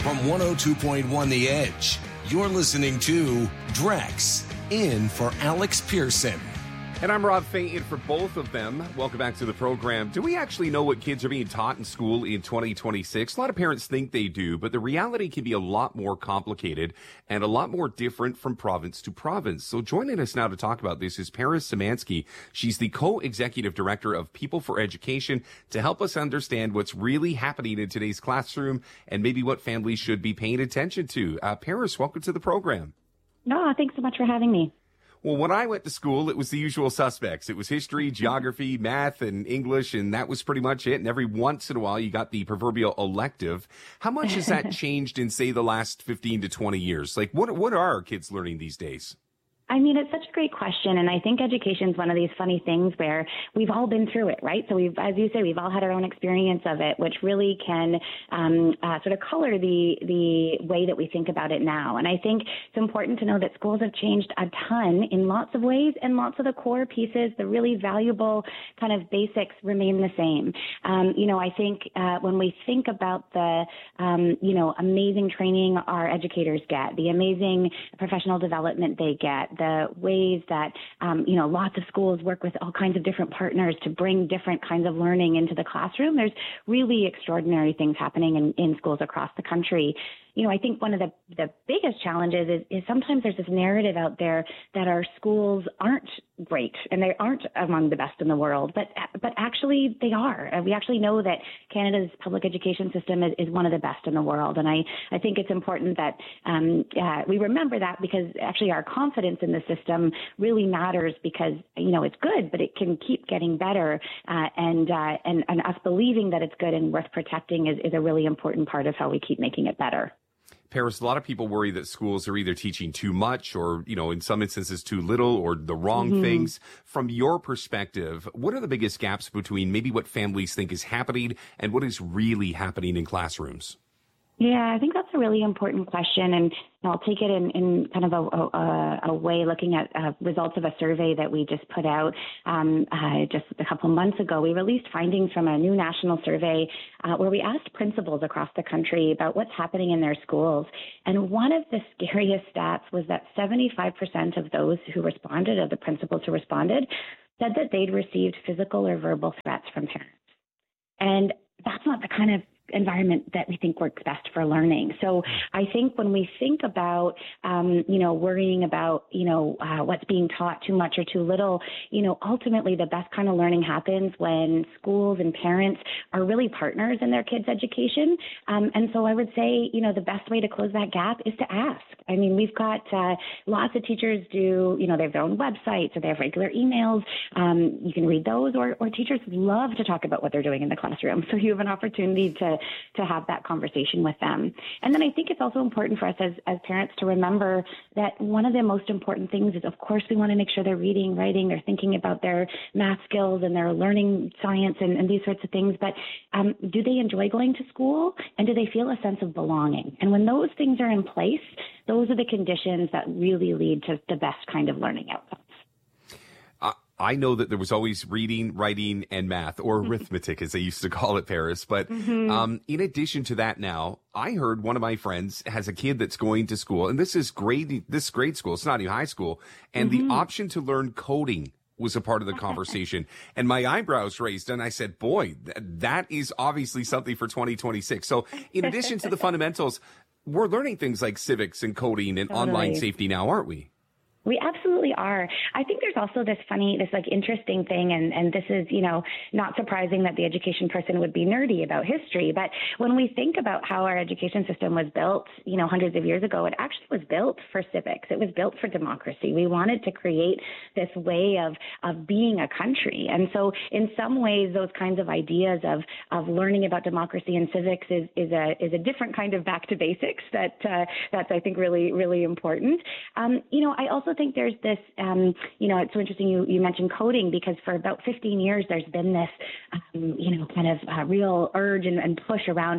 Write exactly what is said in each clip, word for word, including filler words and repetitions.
from one oh two point one The Edge. You're listening to Drex, in for Alex Pearson. And I'm Rob Fay, in for both of them. Welcome back to the program. Do we actually know what kids are being taught in school in twenty twenty-six? A lot of parents think they do, but the reality can be a lot more complicated and a lot more different from province to province. So joining us now to talk about this is Paris Szymanski. She's the co-executive director of People for Education, to help us understand what's really happening in today's classroom and maybe what families should be paying attention to. Uh, Paris, welcome to the program. No, thanks so much for having me. Well, when I went to school, it was the usual suspects. It was history, geography, math, and English, and that was pretty much it. And every once in a while, you got the proverbial elective. How much has that changed in, say, the last fifteen to twenty years? Like, what what are our kids learning these days? I mean, it's such a great question. And I think education is one of these funny things where we've all been through it, right? So we've, as you say, we've all had our own experience of it, which really can um, uh, sort of color the the way that we think about it now. And I think it's important to know that schools have changed a ton in lots of ways, and lots of the core pieces, the really valuable kind of basics, remain the same. Um, you know, I think uh, when we think about the, um, you know, amazing training our educators get, the amazing professional development they get, the ways that, um, you know, lots of schools work with all kinds of different partners to bring different kinds of learning into the classroom. There's really extraordinary things happening in, in schools across the country. You know, I think one of the, the biggest challenges is, is sometimes there's this narrative out there that our schools aren't great and they aren't among the best in the world, but but actually they are. We actually know that Canada's public education system is, is one of the best in the world. And I, I think it's important that um, uh, we remember that, because actually our confidence in the system really matters, because, you know, it's good, but it can keep getting better. Uh, and, uh, and, and us believing that it's good and worth protecting is, is a really important part of how we keep making it better. Paris, a lot of people worry that schools are either teaching too much or, you know, in some instances too little, or the wrong mm-hmm. things. From your perspective, what are the biggest gaps between maybe what families think is happening and what is really happening in classrooms? Yeah, I think that's a really important question, and I'll take it in, in kind of a, a, a way looking at uh, results of a survey that we just put out um, uh, just a couple months ago. We released findings from a new national survey uh, where we asked principals across the country about what's happening in their schools. And one of the scariest stats was that seventy-five percent of those who responded, of the principals who responded, said that they'd received physical or verbal threats from parents. And that's not the kind of environment that we think works best for learning. So I think when we think about, um, you know, worrying about, you know, uh, what's being taught too much or too little, you know, ultimately the best kind of learning happens when schools and parents are really partners in their kids' education. Um, and so I would say, you know, the best way to close that gap is to ask. I mean, we've got uh, lots of teachers do, you know, they have their own websites or they have regular emails. Um, you can read those, or, or teachers love to talk about what they're doing in the classroom. So you have an opportunity to to have that conversation with them. And then I think it's also important for us as, as parents to remember that one of the most important things is, of course, we want to make sure they're reading, writing, they're thinking about their math skills and they're learning science and, and these sorts of things. But um, do they enjoy going to school? And do they feel a sense of belonging? And when those things are in place, those are the conditions that really lead to the best kind of learning outcomes. I know that there was always reading, writing, and math, or arithmetic, as they used to call it, Paris. But mm-hmm. um, in addition to that now, I heard one of my friends has a kid that's going to school, and this is grade, this grade school, it's not even high school, and mm-hmm. the option to learn coding was a part of the conversation. And my eyebrows raised, and I said, boy, th- that is obviously something for twenty twenty-six. So in addition to the fundamentals, we're learning things like civics and coding and totally. Online safety now, aren't we? We absolutely are. I think there's also this funny, this like interesting thing, and, and this is, you know, not surprising that the education person would be nerdy about history, but when we think about how our education system was built, you know, hundreds of years ago, it actually was built for civics. It was built for democracy. We wanted to create this way of, of being a country. And so in some ways, those kinds of ideas of, of learning about democracy and civics is, is a, is a different kind of back to basics that, uh, that's, I think, really, really important. Um, you know, I also think there's this, um, you know, it's so interesting you, you mentioned coding, because for about fifteen years, there's been this, um, you know, kind of uh, real urge and, and push around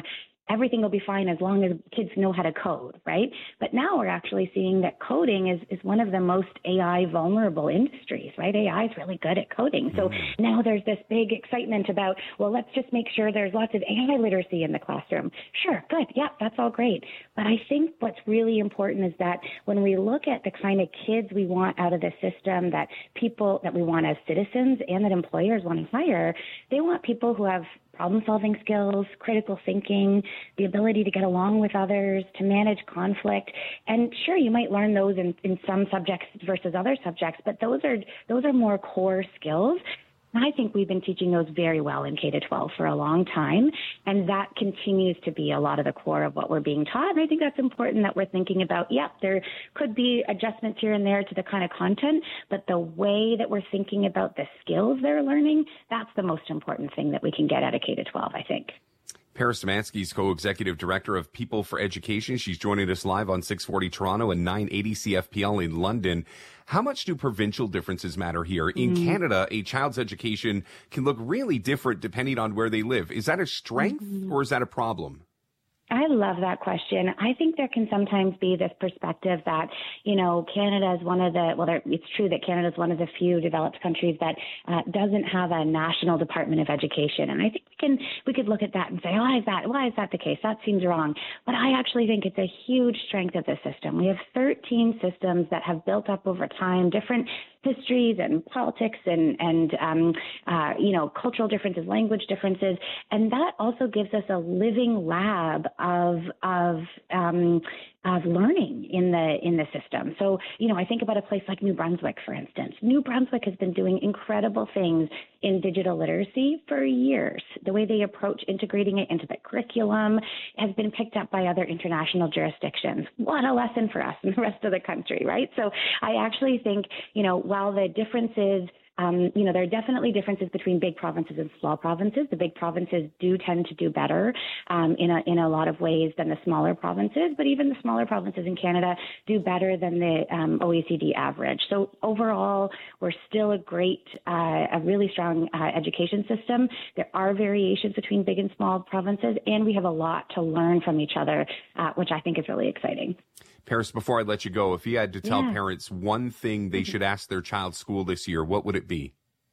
everything will be fine as long as kids know how to code, right? But now we're actually seeing that coding is, is one of the most A I vulnerable industries, right? A I is really good at coding. So mm-hmm. now there's this big excitement about, well, let's just make sure there's lots of A I literacy in the classroom. Sure, good. Yeah, that's all great. But I think what's really important is that when we look at the kind of kids we want out of the system, that people that we want as citizens and that employers want to hire, they want people who have problem-solving skills, critical thinking, the ability to get along with others, to manage conflict. And sure, you might learn those in, in some subjects versus other subjects, but those are those are more core skills. And I think we've been teaching those very well in K to twelve for a long time, and that continues to be a lot of the core of what we're being taught. And I think that's important that we're thinking about, yeah, there could be adjustments here and there to the kind of content, but the way that we're thinking about the skills they're learning, that's the most important thing that we can get out of K to twelve, I think. Paris Szymanski is co-executive director of People for Education. She's joining us live on six forty Toronto and nine eighty C F P L in London. How much do provincial differences matter here? In mm. Canada, a child's education can look really different depending on where they live. Is that a strength mm-hmm. or is that a problem? I love that question. I think there can sometimes be this perspective that, you know, Canada is one of the, well, there, it's true that Canada is one of the few developed countries that uh, doesn't have a national Department of Education. And I think we can, we could look at that and say, why is that? Why is that the case? That seems wrong. But I actually think it's a huge strength of the system. We have thirteen systems that have built up over time, different histories and politics and, and um, uh, you know, cultural differences, language differences. And that also gives us a living lab of, of, um, of learning in the in the system. So, you know, I think about a place like New Brunswick, for instance. New Brunswick has been doing incredible things in digital literacy for years. The way they approach integrating it into the curriculum has been picked up by other international jurisdictions. What a lesson for us and the rest of the country, right? So I actually think, you know, while the differences Um, you know, there are definitely differences between big provinces and small provinces. The big provinces do tend to do better um, in a in a lot of ways than the smaller provinces, but even the smaller provinces in Canada do better than the um, O E C D average. So overall, we're still a great, uh, a really strong uh, education system. There are variations between big and small provinces, and we have a lot to learn from each other, uh, which I think is really exciting. Paris, before I let you go, if you had to tell yeah. parents one thing they should ask their child's school this year, what would it be?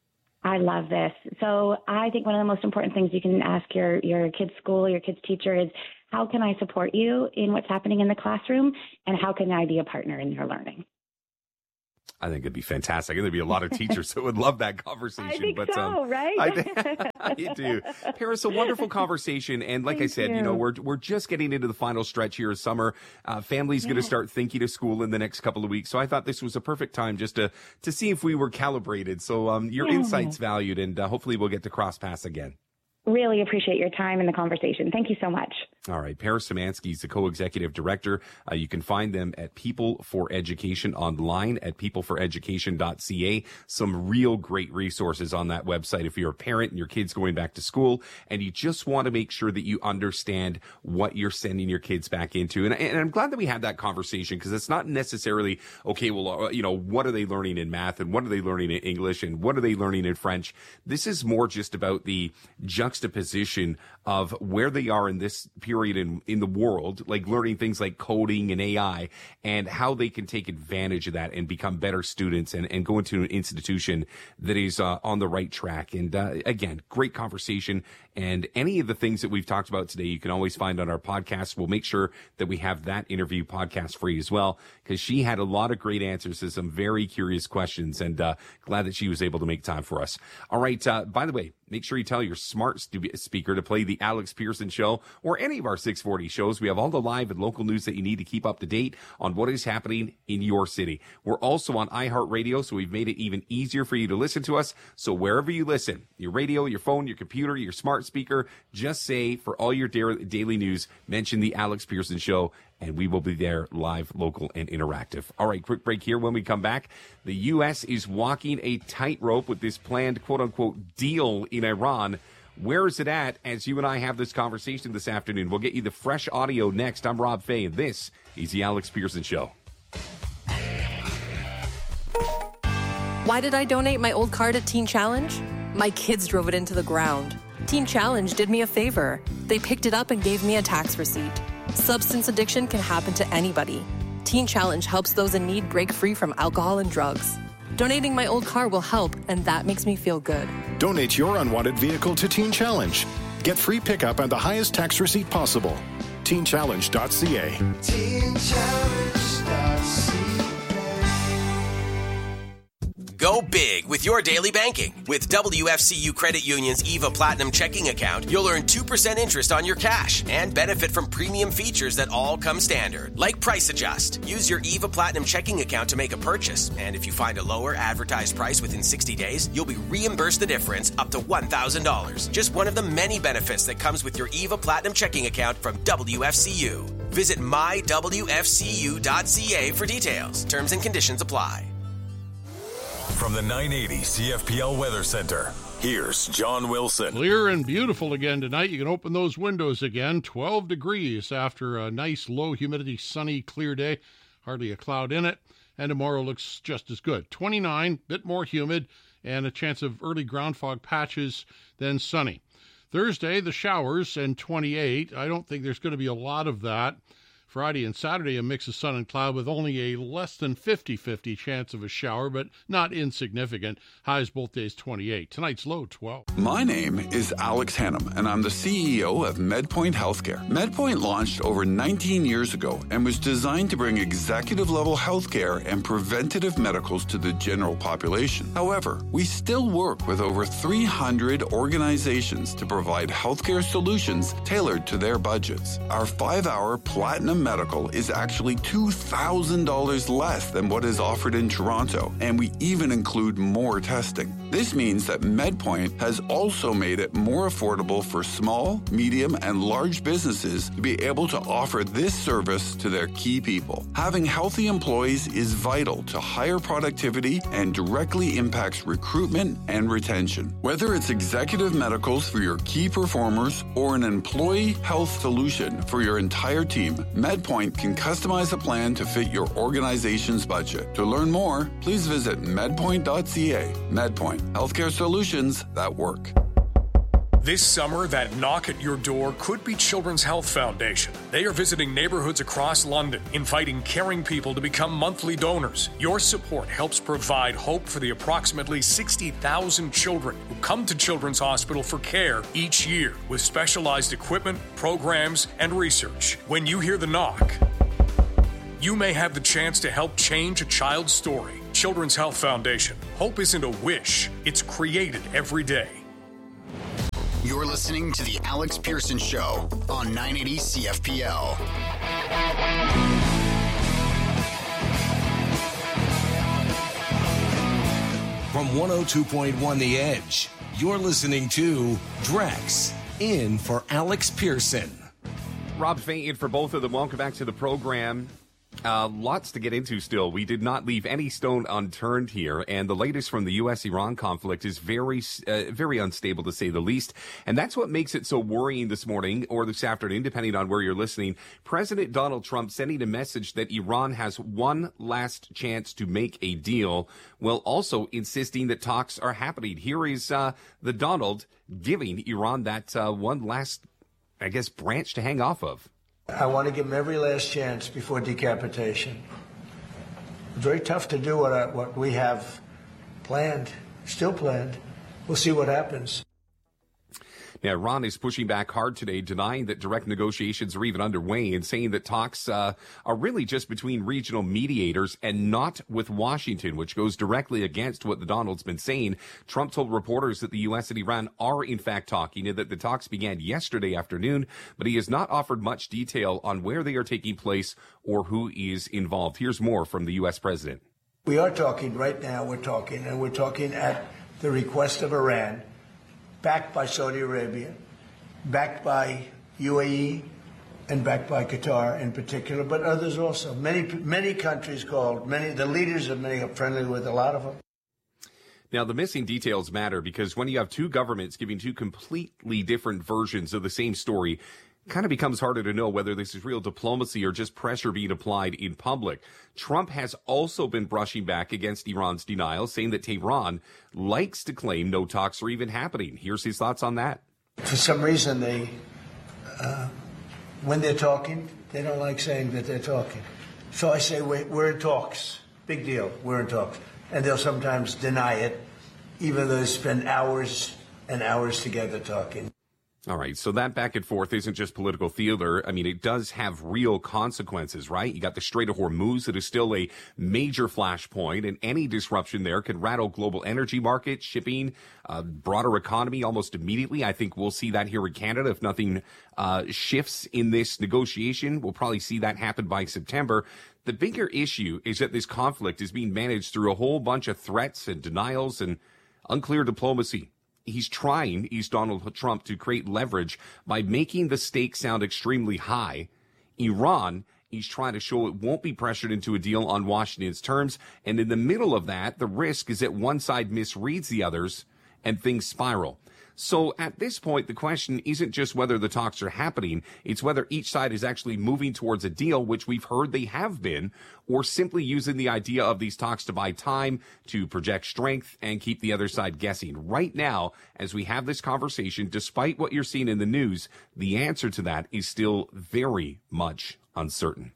I love this. So I think one of the most important things you can ask your, your kid's school, your kid's teacher is, how can I support you in what's happening in the classroom, and how can I be a partner in your learning? I think it'd be fantastic. I think there'd be a lot of teachers that would love that conversation. I think but, so, um, right? I, I do. Paris, a wonderful conversation. And like Thank I said, you. you know, we're we're just getting into the final stretch here of summer. Uh, families yeah. going to start thinking of school in the next couple of weeks. So I thought this was a perfect time just to, to see if we were calibrated. So um, your yeah. insight's valued, and uh, hopefully we'll get to cross paths again. Really appreciate your time and the conversation. Thank you so much. All right. Paris Szymanski is the co-executive director. Uh, you can find them at People for Education online at people for education dot c a. Some real great resources on that website if you're a parent and your kid's going back to school and you just want to make sure that you understand what you're sending your kids back into. And, and I'm glad that we had that conversation, because it's not necessarily, okay, well, uh, you know, what are they learning in math and what are they learning in English and what are they learning in French? This is more just about the juxtaposition of where they are in this period in, in the world, like learning things like coding and A I, and how they can take advantage of that and become better students and, and go into an institution that is uh, on the right track. And uh, again, great conversation. And any of the things that we've talked about today, you can always find on our podcast. We'll make sure that we have that interview podcast free as well, because she had a lot of great answers to some very curious questions, and uh, glad that she was able to make time for us. All right. Uh, by the way, make sure you tell your smart speaker to play the Alex Pearson Show or any of our six forty shows. We have all the live and local news that you need to keep up to date on what is happening in your city. We're also on iHeartRadio, so we've made it even easier for you to listen to us. So wherever you listen, your radio, your phone, your computer, your smart speaker, just say, for all your da- daily news, mention the Alex Pearson Show, and we will be there live, local, and interactive. All right, quick break here. When we come back, the U S is walking a tightrope with this planned quote-unquote deal in Iran. Where is it at as you and I have this conversation this afternoon? We'll get you the fresh audio next. I'm Rob Fay, and this is the Alex Pearson Show. Why did I donate my old car to Teen Challenge? My kids drove it into the ground. Teen Challenge did me a favor. They picked it up and gave me a tax receipt. Substance addiction can happen to anybody. Teen Challenge helps those in need break free from alcohol and drugs. Donating my old car will help, and that makes me feel good. Donate your unwanted vehicle to Teen Challenge. Get free pickup and the highest tax receipt possible. teen challenge dot c a. teen challenge dot c a. Go big with your daily banking. With W F C U Credit Union's EVA Platinum checking account, you'll earn two percent interest on your cash and benefit from premium features that all come standard, like Price Adjust. Use your EVA Platinum checking account to make a purchase, and if you find a lower advertised price within sixty days, you'll be reimbursed the difference up to one thousand dollars. Just one of the many benefits that comes with your EVA Platinum checking account from W F C U. Visit my w f c u dot c a for details. Terms and conditions apply. From the nine eighty C F P L Weather Center, here's John Wilson. Clear and beautiful again tonight. You can open those windows again. twelve degrees after a nice low humidity, sunny, clear day. Hardly a cloud in it. And tomorrow looks just as good. twenty-nine, bit more humid, and a chance of early ground fog patches than sunny. Thursday, the showers, and twenty-eight. I don't think there's going to be a lot of that. Friday and Saturday, a mix of sun and cloud with only a less than fifty-fifty chance of a shower, but not insignificant. Highs both days twenty-eight. Tonight's low twelve. My name is Alex Hannum, and I'm the C E O of MedPoint Healthcare. MedPoint launched over nineteen years ago and was designed to bring executive-level healthcare and preventative medicals to the general population. However, we still work with over three hundred organizations to provide healthcare solutions tailored to their budgets. Our five-hour Platinum Medical is actually two thousand dollars less than what is offered in Toronto, and we even include more testing. This means that MedPoint has also made it more affordable for small, medium, and large businesses to be able to offer this service to their key people. Having healthy employees is vital to higher productivity and directly impacts recruitment and retention. Whether it's executive medicals for your key performers or an employee health solution for your entire team, MedPoint can customize a plan to fit your organization's budget. To learn more, please visit medpoint dot c a. MedPoint, healthcare solutions that work. This summer, that knock at your door could be Children's Health Foundation. They are visiting neighborhoods across London, inviting caring people to become monthly donors. Your support helps provide hope for the approximately sixty thousand children who come to Children's Hospital for care each year, with specialized equipment, programs, and research. When you hear the knock, you may have the chance to help change a child's story. Children's Health Foundation. Hope isn't a wish, it's created every day. You're listening to The Alex Pearson Show on nine eighty C F P L. From one oh two point one The Edge, you're listening to Drex, in for Alex Pearson. Rob Fay in for both of them. Welcome back to the program. Uh, lots to get into still. We did not leave any stone unturned here, and the latest from the U S Iran conflict is very, uh, very unstable to say the least, and that's what makes it so worrying this morning or this afternoon, depending on where you're listening. President Donald Trump sending a message that Iran has one last chance to make a deal, while also insisting that talks are happening. Here is uh, the Donald giving Iran that uh, one last, I guess, branch to hang off of. I want to give them every last chance before decapitation. It's very tough to do what, I, what we have planned, still planned. We'll see what happens. Now, Iran is pushing back hard today, denying that direct negotiations are even underway and saying that talks uh, are really just between regional mediators and not with Washington, which goes directly against what the Donald's been saying. Trump told reporters that the U S and Iran are in fact talking and that the talks began yesterday afternoon, but he has not offered much detail on where they are taking place or who is involved. Here's more from the U S president. We are talking right now. We're talking, and we're talking at the request of Iran, backed by Saudi Arabia, backed by U A E, and backed by Qatar in particular, but others also. Many many countries called, many the leaders of many are friendly with a lot of them. Now, the missing details matter because when you have two governments giving two completely different versions of the same story, kind of becomes harder to know whether this is real diplomacy or just pressure being applied in public. Trump has also been brushing back against Iran's denial, saying that Tehran likes to claim no talks are even happening. Here's his thoughts on that. For some reason, they, uh, when they're talking, they don't like saying that they're talking. So I say, we're, we're in talks. Big deal. We're in talks. And they'll sometimes deny it, even though they spend hours and hours together talking. All right, so that back and forth isn't just political theater. I mean, it does have real consequences, right? You got the Strait of Hormuz that is still a major flashpoint, and any disruption there can rattle global energy markets, shipping, uh, broader economy almost immediately. I think we'll see that here in Canada if nothing uh, shifts in this negotiation. We'll probably see that happen by September. The bigger issue is that this conflict is being managed through a whole bunch of threats and denials and unclear diplomacy. He's trying, he's Donald Trump, to create leverage by making the stakes sound extremely high. Iran, he's trying to show it won't be pressured into a deal on Washington's terms. And in the middle of that, the risk is that one side misreads the others and things spiral. So at this point, the question isn't just whether the talks are happening, it's whether each side is actually moving towards a deal, which we've heard they have been, or simply using the idea of these talks to buy time, to project strength, and keep the other side guessing. Right now, as we have this conversation, despite what you're seeing in the news, the answer to that is still very much uncertain.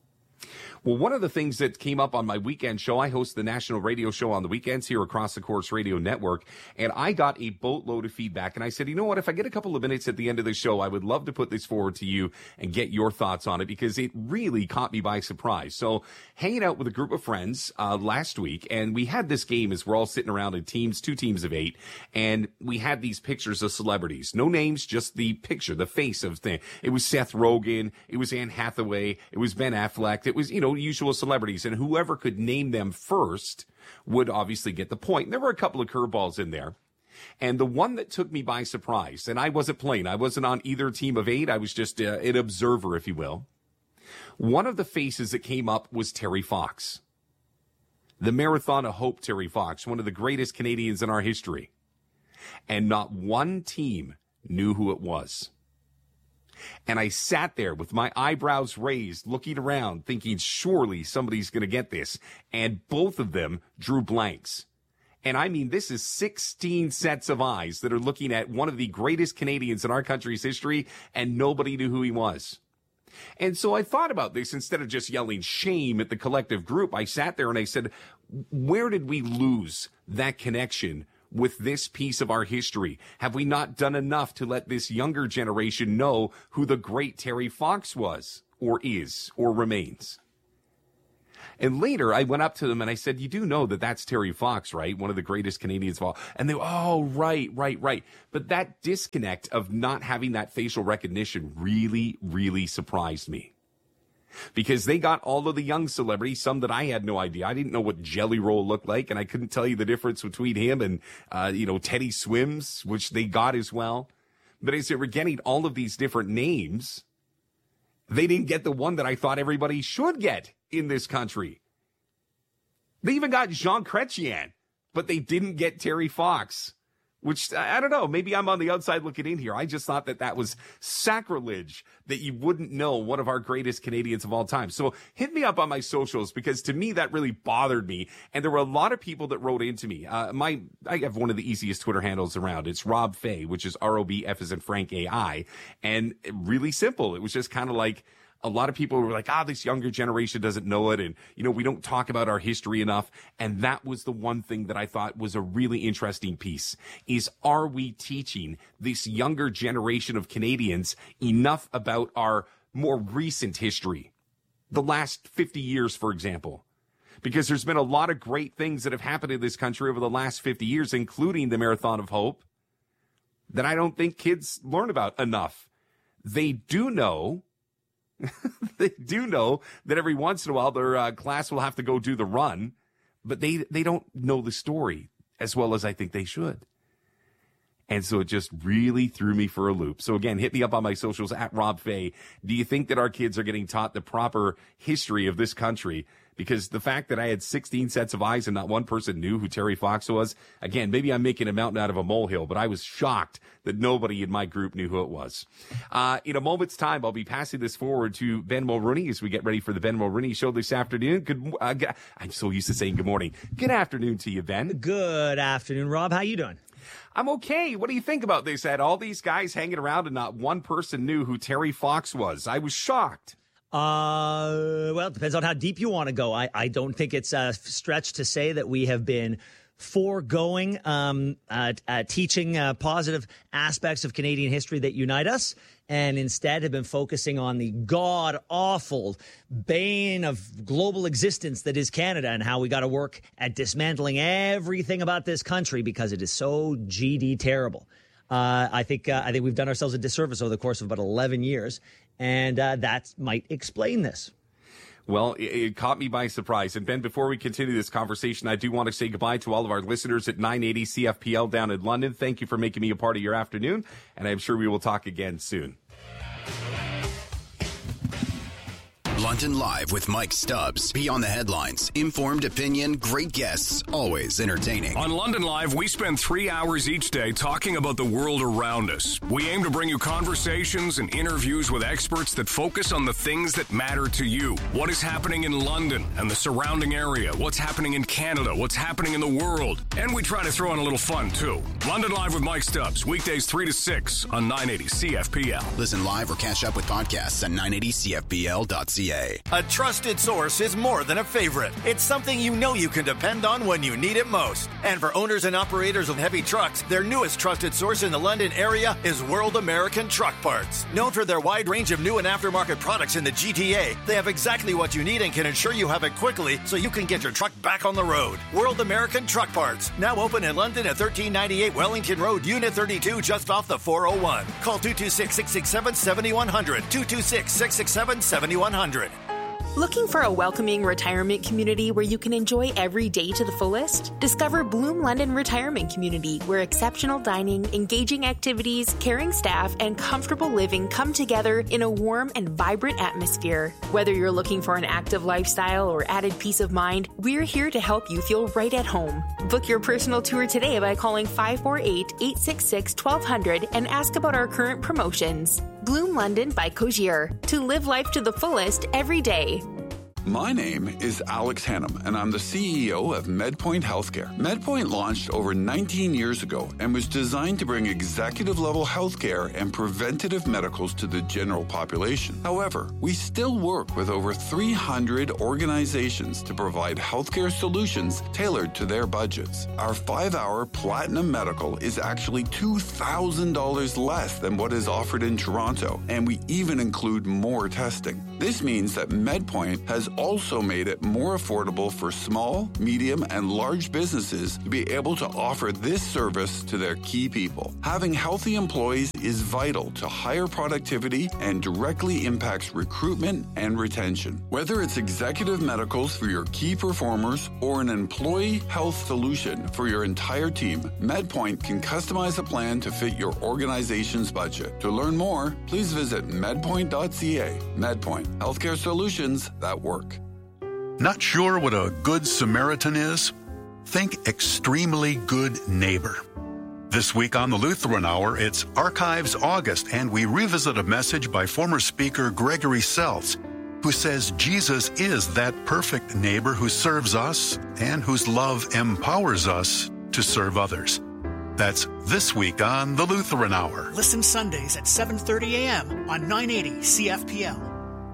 Well, one of the things that came up on my weekend show, I host the national radio show on the weekends here across the Corus Radio Network, and I got a boatload of feedback, and I said, you know what, if I get a couple of minutes at the end of the show, I would love to put this forward to you and get your thoughts on it, because it really caught me by surprise. So, hanging out with a group of friends uh, last week, and we had this game as we're all sitting around in teams, two teams of eight, and we had these pictures of celebrities. No names, just the picture, the face of thing. It was Seth Rogen, it was Anne Hathaway, it was Ben Affleck, it was, you know, usual celebrities, and whoever could name them first would obviously get the point. And there were a couple of curveballs in there. And the one that took me by surprise, and I wasn't playing, I wasn't on either team of eight, I was just uh, an observer, if you will. One of the faces that came up was Terry Fox. The Marathon of Hope Terry Fox, one of the greatest Canadians in our history. And not one team knew who it was. And I sat there with my eyebrows raised, looking around, thinking, surely somebody's going to get this. And both of them drew blanks. And I mean, this is sixteen sets of eyes that are looking at one of the greatest Canadians in our country's history, and nobody knew who he was. And so I thought about this. Instead of just yelling shame at the collective group, I sat there and I said, where did we lose that connection with this piece of our history? Have we not done enough to let this younger generation know who the great Terry Fox was, or is, or remains? And later, I went up to them and I said, you do know that that's Terry Fox, right? One of the greatest Canadians of all. And they were, oh, right, right, right. But that disconnect of not having that facial recognition really, really surprised me. Because they got all of the young celebrities, some that I had no idea. I didn't know what Jelly Roll looked like, and I couldn't tell you the difference between him and, uh, you know, Teddy Swims, which they got as well. But as they were getting all of these different names, they didn't get the one that I thought everybody should get in this country. They even got Jean Chrétien, but they didn't get Terry Fox. Which, I don't know, maybe I'm on the outside looking in here. I just thought that that was sacrilege, that you wouldn't know one of our greatest Canadians of all time. So hit me up on my socials, because to me, that really bothered me. And there were a lot of people that wrote into me. Uh, my, I have one of the easiest Twitter handles around. It's Rob Fay, which is R O B F as in Frank A I. And really simple. It was just kind of like, a lot of people were like, ah, this younger generation doesn't know it. And, you know, we don't talk about our history enough. And that was the one thing that I thought was a really interesting piece, is, are we teaching this younger generation of Canadians enough about our more recent history? The last fifty years, for example. Because there's been a lot of great things that have happened in this country over the last fifty years, including the Marathon of Hope, that I don't think kids learn about enough. They do know They do know that every once in a while their uh, class will have to go do the run, but they they don't know the story as well as I think they should. And so it just really threw me for a loop. So again, hit me up on my socials at Rob Fay. Do you think that our kids are getting taught the proper history of this country? Because the fact that I had sixteen sets of eyes and not one person knew who Terry Fox was, again, maybe I'm making a mountain out of a molehill, but I was shocked that nobody in my group knew who it was. Uh, in a moment's time, I'll be passing this forward to Ben Mulrooney as we get ready for the Ben Mulrooney Show this afternoon. Good, uh, I'm so used to saying good morning. Good afternoon to you, Ben. Good afternoon, Rob. How you doing? I'm okay. What do you think about this? Had all these guys hanging around and not one person knew who Terry Fox was. I was shocked. Uh, well, it depends on how deep you want to go. I, I don't think it's a stretch to say that we have been foregoing um, uh, uh, teaching uh, positive aspects of Canadian history that unite us, and instead have been focusing on the god-awful bane of global existence that is Canada, and how we got to work at dismantling everything about this country because it is so G D terrible. Uh, I think uh, I think we've done ourselves a disservice over the course of about eleven years, and uh, that might explain this. Well, it, it caught me by surprise. And Ben, before we continue this conversation, I do want to say goodbye to all of our listeners at nine eighty C F P L down in London. Thank you for making me a part of your afternoon, and I'm sure we will talk again soon. London Live with Mike Stubbs. Beyond the headlines, informed opinion, great guests, always entertaining. On London Live, we spend three hours each day talking about the world around us. We aim to bring you conversations and interviews with experts that focus on the things that matter to you. What is happening in London and the surrounding area? What's happening in Canada? What's happening in the world? And we try to throw in a little fun, too. London Live with Mike Stubbs, weekdays three to six on nine eighty C F P L. Listen live or catch up with podcasts at nine eighty C F P L dot C A. A trusted source is more than a favorite. It's something you know you can depend on when you need it most. And for owners and operators of heavy trucks, their newest trusted source in the London area is World American Truck Parts. Known for their wide range of new and aftermarket products in the G T A, they have exactly what you need and can ensure you have it quickly so you can get your truck back on the road. World American Truck Parts, now open in London at thirteen ninety-eight Wellington Road, Unit thirty-two, just off the four oh one. Call two two six, six six seven, seven one zero zero, two two six, six six seven, seven one zero zero. Looking for a welcoming retirement community where you can enjoy every day to the fullest? Discover Bloom London Retirement Community, where exceptional dining, engaging activities, caring staff, and comfortable living come together in a warm and vibrant atmosphere. Whether you're looking for an active lifestyle or added peace of mind, we're here to help you feel right at home. Book your personal tour today by calling five four eight, eight six six, one two zero zero and ask about our current promotions. Bloom London by Cogier. To live life to the fullest every day. My name is Alex Hannum, and I'm the C E O of MedPoint Healthcare. MedPoint launched over nineteen years ago and was designed to bring executive-level healthcare and preventative medicals to the general population. However, we still work with over three hundred organizations to provide healthcare solutions tailored to their budgets. Our five-hour Platinum Medical is actually two thousand dollars less than what is offered in Toronto, and we even include more testing. This means that MedPoint has also made it more affordable for small, medium, and large businesses to be able to offer this service to their key people. Having healthy employees is vital to higher productivity and directly impacts recruitment and retention. Whether it's executive medicals for your key performers or an employee health solution for your entire team, MedPoint can customize a plan to fit your organization's budget. To learn more, please visit medpoint dot c a. MedPoint, healthcare solutions that work. Not sure what a good Samaritan is? Think extremely good neighbor. This week on the Lutheran Hour, it's Archives August, and we revisit a message by former speaker Gregory Seltz, who says Jesus is that perfect neighbor who serves us and whose love empowers us to serve others. That's this week on the Lutheran Hour. Listen Sundays at seven thirty a.m. on nine eighty C F P L.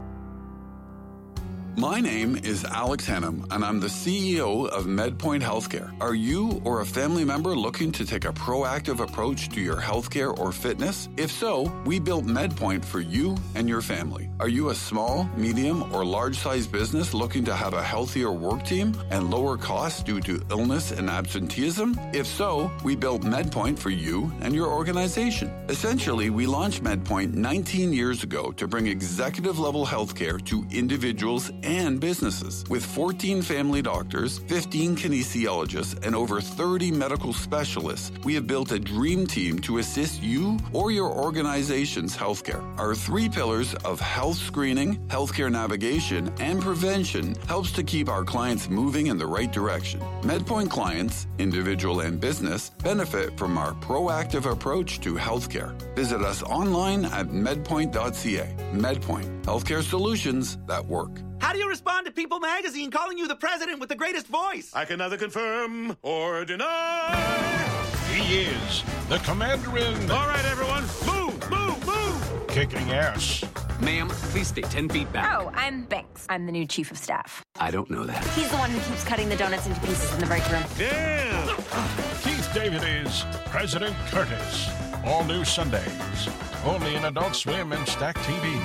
My name is Alex Hannum, and I'm the C E O of MedPoint Healthcare. Are you or a family member looking to take a proactive approach to your healthcare or fitness? If so, we built MedPoint for you and your family. Are you a small, medium, or large-sized business looking to have a healthier work team and lower costs due to illness and absenteeism? If so, we built MedPoint for you and your organization. Essentially, we launched MedPoint nineteen years ago to bring executive-level healthcare to individuals and businesses. With fourteen family doctors, fifteen kinesiologists, and over thirty medical specialists, we have built a dream team to assist you or your organization's healthcare. Our three pillars of health screening, healthcare navigation, and prevention helps to keep our clients moving in the right direction. MedPoint clients, individual and business, benefit from our proactive approach to healthcare. Visit us online at medpoint dot c a. MedPoint, healthcare solutions that work. How do you respond to People Magazine calling you the president with the greatest voice? I can neither confirm or deny. he is, the commander in... All right, everyone, move, move, move! Kicking ass. Ma'am, please stay ten feet back. Oh, I'm Banks. I'm the new chief of staff. I don't know that. He's the one who keeps cutting the donuts into pieces in the break room. Damn! Keith David is President Curtis. All new Sundays. Only in Adult Swim and Stack T V.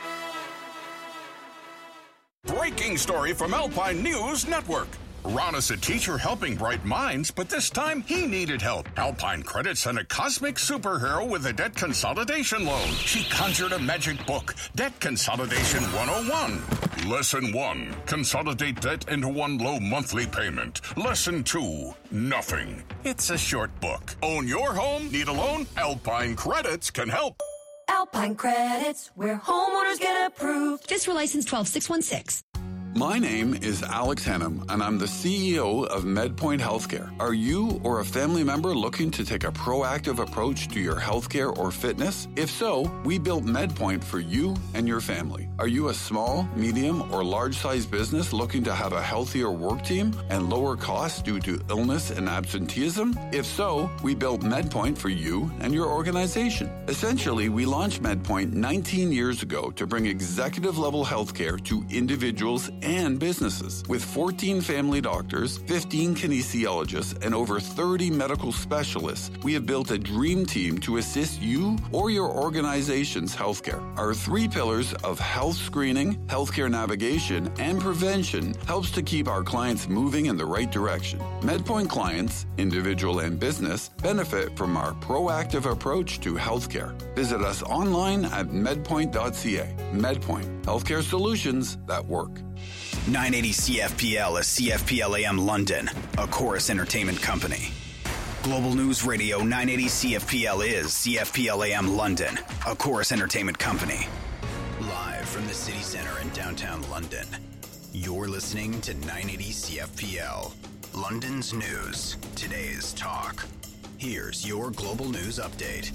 Breaking story from Alpine News Network. Ron is a teacher helping bright minds, but this time he needed help. Alpine Credit sent a cosmic superhero with a debt consolidation loan. She conjured a magic book, Debt Consolidation one oh one. Lesson one, consolidate debt into one low monthly payment. Lesson two, nothing. It's a short book. Own your home? Need a loan? Alpine Credits can help. Alpine Credits, where homeowners get approved. Fiscal license twelve six one six. My name is Alex Hannum, and I'm the C E O of MedPoint Healthcare. Are you or a family member looking to take a proactive approach to your healthcare or fitness? If so, we built MedPoint for you and your family. Are you a small, medium, or large-sized business looking to have a healthier work team and lower costs due to illness and absenteeism? If so, we built MedPoint for you and your organization. Essentially, we launched MedPoint nineteen years ago to bring executive-level healthcare to individuals and businesses. With fourteen family doctors, fifteen kinesiologists, and over thirty medical specialists, we have built a dream team to assist you or your organization's healthcare. Our three pillars of health screening, healthcare navigation, and prevention helps to keep our clients moving in the right direction. MedPoint clients, individual and business, benefit from our proactive approach to healthcare. Visit us online at medpoint dot c a. MedPoint, healthcare solutions that work. nine eighty C F P L is C F P L A M London, a Chorus Entertainment company. Global News Radio nine eighty C F P L is C F P L A M London, a Chorus Entertainment company. Live from the city center in downtown London, you're listening to nine eighty C F P L, London's news, today's talk. Here's your Global News Update.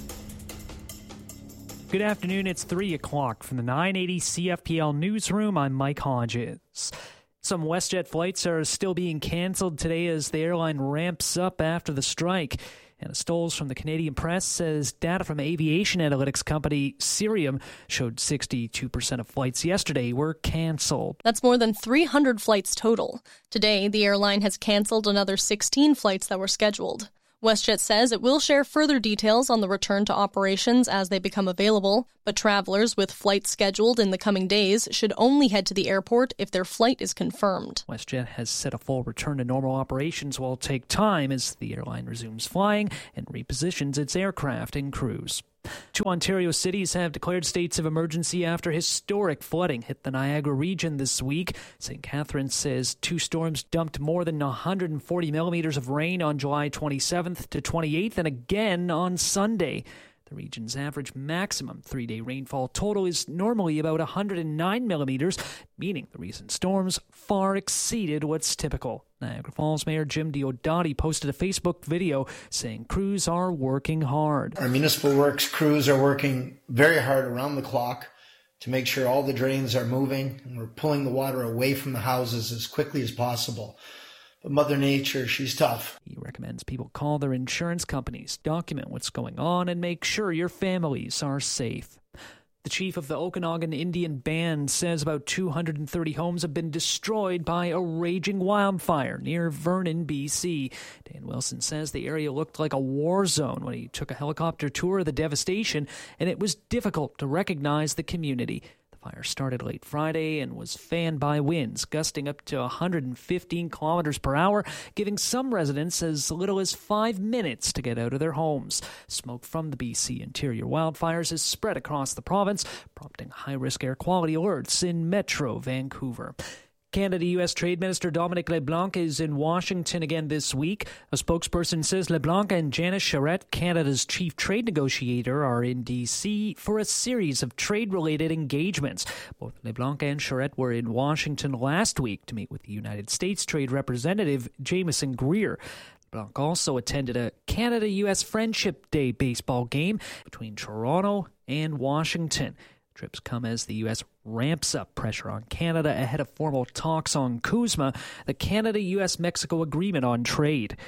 Good afternoon, it's three o'clock from the nine eighty C F P L newsroom. I'm Mike Hodges. Some WestJet flights are still being canceled today as the airline ramps up after the strike. Anna Stoles from the Canadian Press says data from aviation analytics company Cirium showed sixty-two percent of flights yesterday were canceled. That's more than three hundred flights total. Today, the airline has canceled another sixteen flights that were scheduled. WestJet says it will share further details on the return to operations as they become available, but travelers with flights scheduled in the coming days should only head to the airport if their flight is confirmed. WestJet has said a full return to normal operations will take time as the airline resumes flying and repositions its aircraft and crews. Two Ontario cities have declared states of emergency after historic flooding hit the Niagara region this week. Saint Catharines says two storms dumped more than one hundred forty millimeters of rain on July twenty-seventh to twenty-eighth and again on Sunday. The region's average maximum three-day rainfall total is normally about one hundred nine millimeters, meaning the recent storms far exceeded what's typical. Niagara Falls Mayor Jim Diodati posted a Facebook video saying crews are working hard. Our municipal works crews are working very hard around the clock to make sure all the drains are moving, and we're pulling the water away from the houses as quickly as possible. But Mother Nature, she's tough. He recommends people call their insurance companies, document what's going on, and make sure your families are safe. The chief of the Okanagan Indian Band says about two hundred thirty homes have been destroyed by a raging wildfire near Vernon, B C. Dan Wilson says the area looked like a war zone when he took a helicopter tour of the devastation, and it was difficult to recognize the community. The fire started late Friday and was fanned by winds gusting up to one hundred fifteen kilometers per hour, giving some residents as little as five minutes to get out of their homes. Smoke from the B C interior wildfires has spread across the province, prompting high-risk air quality alerts in Metro Vancouver. Canada-U S Trade Minister Dominic LeBlanc is in Washington again this week. A spokesperson says LeBlanc and Janice Charette, Canada's chief trade negotiator, are in D C for a series of trade-related engagements. Both LeBlanc and Charette were in Washington last week to meet with the United States Trade Representative Jameson Greer. LeBlanc also attended a Canada-U S Friendship Day baseball game between Toronto and Washington. Trips come as the U S ramps up pressure on Canada ahead of formal talks on CUSMA, the Canada-U S Mexico Agreement on Trade.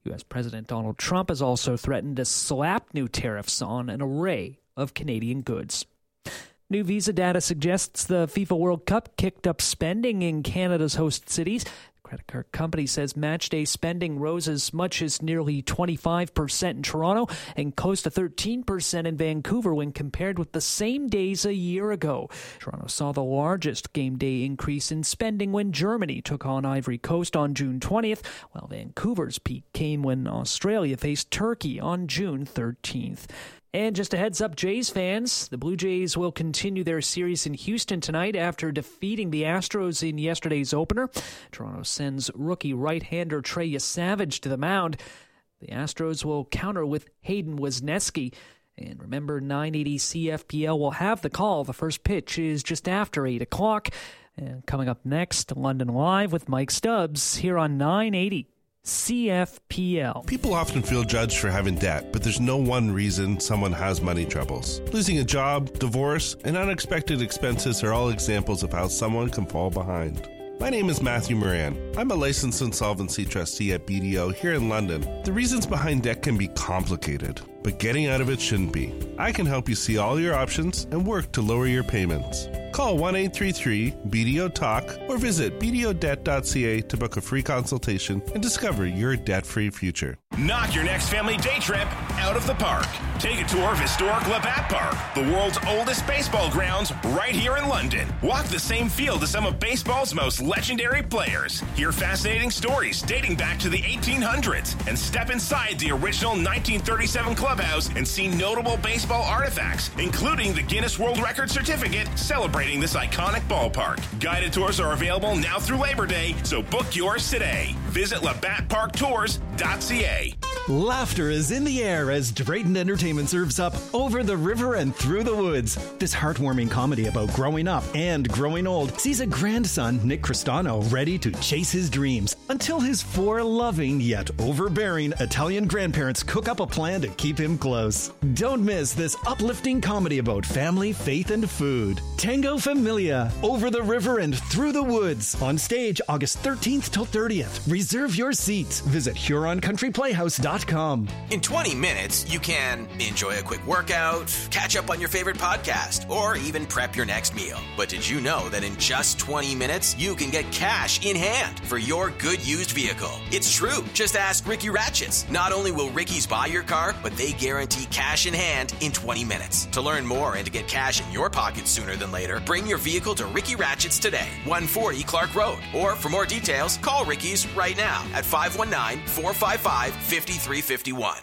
U S. President Donald Trump has also threatened to slap new tariffs on an array of Canadian goods. New visa data suggests the FIFA World Cup kicked up spending in Canada's host cities. The credit card company says matchday spending rose as much as nearly twenty-five percent in Toronto and close to thirteen percent in Vancouver when compared with the same days a year ago. Toronto saw the largest game day increase in spending when Germany took on Ivory Coast on June twentieth, while Vancouver's peak came when Australia faced Turkey on June thirteenth. And just a heads up, Jays fans, the Blue Jays will continue their series in Houston tonight after defeating the Astros in yesterday's opener. Toronto sends rookie right-hander Trey Savage to the mound. The Astros will counter with Hayden Wesneski. And remember, nine eighty C F P L will have the call. The first pitch is just after eight o'clock. And coming up next, London Live with Mike Stubbs here on nine eighty C F P L. People often feel judged for having debt, but there's no one reason someone has money troubles. Losing a job, divorce, and unexpected expenses are all examples of how someone can fall behind. My name is Matthew Moran. I'm a licensed insolvency trustee at B D O here in London. The reasons behind debt can be complicated, but getting out of it shouldn't be. I can help you see all your options and work to lower your payments. Call one eight three three B D O talk or visit b d o debt dot c a to book a free consultation and discover your debt-free future. Knock your next family day trip out of the park. Take a tour of historic Labatt Park, the world's oldest baseball grounds, right here in London. Walk the same field as some of baseball's most legendary players. Hear fascinating stories dating back to the eighteen hundreds and step inside the original nineteen thirty-seven clubhouse and see notable baseball artifacts, including the Guinness World Record certificate celebrating this iconic ballpark. Guided tours are available now through Labor Day, so book yours today. Visit labatt park tours dot c a. Laughter is in the air as Drayton Entertainment serves up Over the River and Through the Woods. This heartwarming comedy about growing up and growing old sees a grandson, Nick Cristano, ready to chase his dreams until his four loving yet overbearing Italian grandparents cook up a plan to keep him close. Don't miss this uplifting comedy about family, faith, and food. Tango Familia, Over the River and Through the Woods. On stage August thirteenth till thirtieth. Reserve your seats. Visit huron country playhouse dot com. In twenty minutes, you can enjoy a quick workout, catch up on your favorite podcast, or even prep your next meal. But did you know that in just twenty minutes, you can get cash in hand for your good used vehicle? It's true. Just ask Ricky Ratchets. Not only will Ricky's buy your car, but they guarantee cash in hand in twenty minutes. To learn more and to get cash in your pocket sooner than later, bring your vehicle to Ricky Ratchets today, one forty Clark Road. Or for more details, call Ricky's right now at five one nine, four five five, five three five one.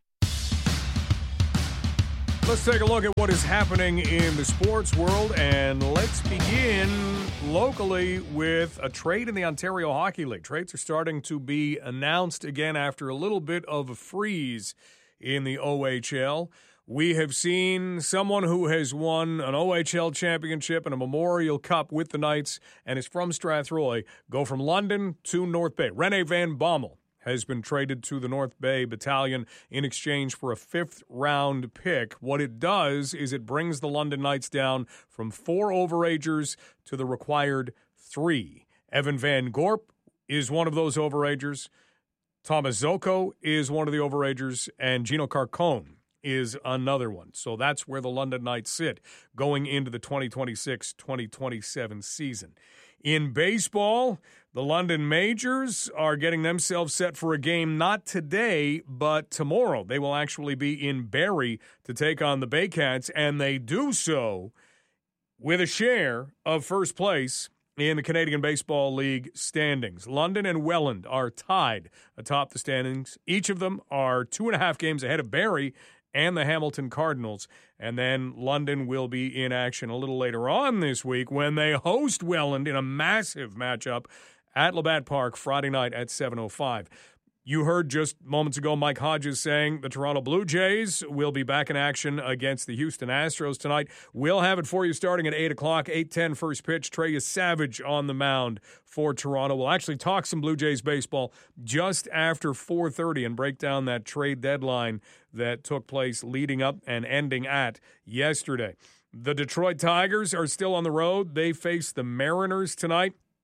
Let's take a look at what is happening in the sports world, and let's begin locally with a trade in the Ontario Hockey League. Trades are starting to be announced again after a little bit of a freeze in the O H L. We have seen someone who has won an O H L championship and a Memorial Cup with the Knights and is from Strathroy go from London to North Bay. Rene Van Bommel has been traded to the North Bay Battalion in exchange for a fifth-round pick. What it does is it brings the London Knights down from four overagers to the required three. Evan Van Gorp is one of those overagers. Thomas Zoko is one of the overagers, and Gino Carcone is another one. So that's where the London Knights sit going into the twenty twenty-six twenty twenty-seven season. In baseball, the London Majors are getting themselves set for a game not today, but tomorrow. They will actually be in Barrie to take on the Baycats, and they do so with a share of first place in the Canadian Baseball League standings. London and Welland are tied atop the standings. Each of them are two and a half games ahead of Barrie and the Hamilton Cardinals. And then London will be in action a little later on this week when they host Welland in a massive matchup at Labatt Park Friday night at seven oh five. You heard just moments ago Mike Hodges saying the Toronto Blue Jays will be back in action against the Houston Astros tonight. We'll have it for you starting at eight o'clock, eight ten first pitch. Trey Savage on the mound for Toronto. We'll actually talk some Blue Jays baseball just after four thirty and break down that trade deadline that took place leading up and ending at yesterday. The Detroit Tigers are still on the road. They face the Mariners tonight.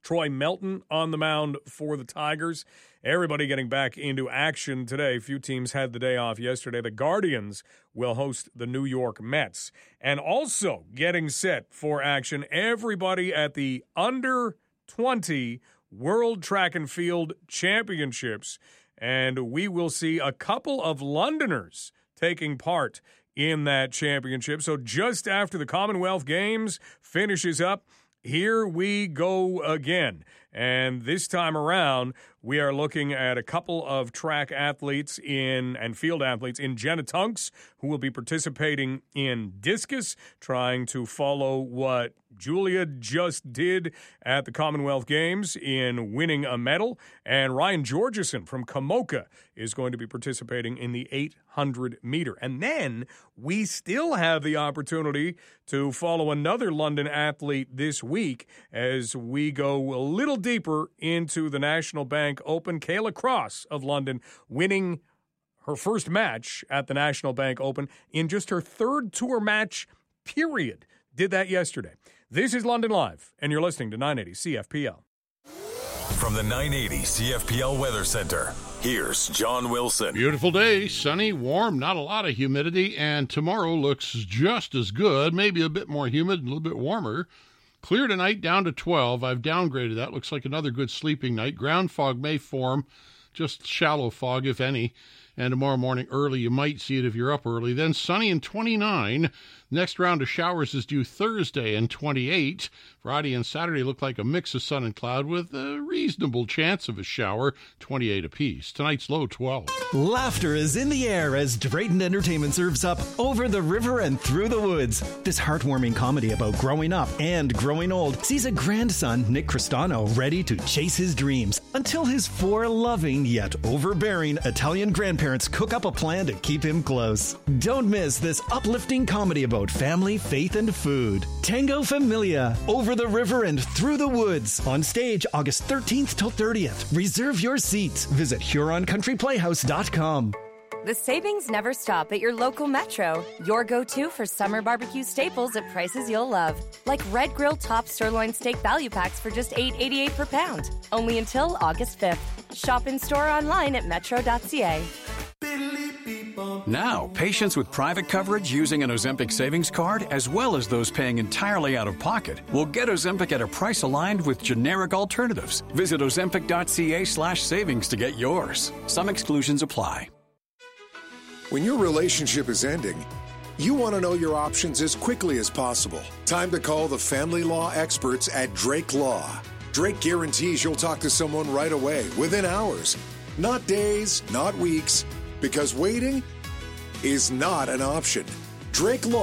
Troy Melton on the mound for the Tigers. Everybody getting back into action today. Few teams had the day off yesterday. The Guardians will host the New York Mets. And also getting set for action, everybody at the under twenty World Track and Field Championships. And we will see a couple of Londoners taking part in that championship. So just after the Commonwealth Games finishes up, here we go again. And this time around, we are looking at a couple of track athletes in and field athletes in Jenna Tunks, who will be participating in discus, trying to follow what Julia just did at the Commonwealth Games in winning a medal. And Ryan Georgeson from Kamoka is going to be participating in the eight hundred meter. And then we still have the opportunity to follow another London athlete this week as we go a little deeper into the National Bank Open. Kayla Cross of London winning her first match at the National Bank Open in just her third tour match period. Did that yesterday. This is London Live, and you're listening to nine eighty C F P L. From the nine eighty C F P L Weather Center, here's John Wilson. Beautiful day, sunny, warm, not a lot of humidity, and tomorrow looks just as good, maybe a bit more humid, a little bit warmer. Clear tonight down to twelve. I've downgraded that. Looks like another good sleeping night. Ground fog may form, just shallow fog, if any. And tomorrow morning early, you might see it if you're up early. Then sunny and twenty-nine. Next round of showers is due Thursday and twenty-eight. Friday and Saturday look like a mix of sun and cloud with a reasonable chance of a shower, twenty-eight apiece. Tonight's low, twelve. Laughter is in the air as Drayton Entertainment serves up Over the River and Through the Woods. This heartwarming comedy about growing up and growing old sees a grandson, Nick Cristano, ready to chase his dreams until his four loving yet overbearing Italian grandparents cook up a plan to keep him close. Don't miss this uplifting comedy about family, faith, and food. Tango Familia, Over the River and Through the Woods. On stage August thirteenth till thirtieth. Reserve your seats. Visit Huron Country Playhouse dot com. The savings never stop at your local Metro. Your go-to for summer barbecue staples at prices you'll love. Like Red Grill Top Sirloin Steak Value Packs for just eight eighty-eight per pound. Only until August fifth. Shop in-store online at metro dot c a. Now, patients with private coverage using an Ozempic savings card, as well as those paying entirely out of pocket, will get Ozempic at a price aligned with generic alternatives. Visit ozempic dot c a slash savings to get yours. Some exclusions apply. When your relationship is ending, you want to know your options as quickly as possible. Time to call the family law experts at Drake Law. Drake guarantees you'll talk to someone right away, within hours. Not days, not weeks, because waiting is not an option. Drake Law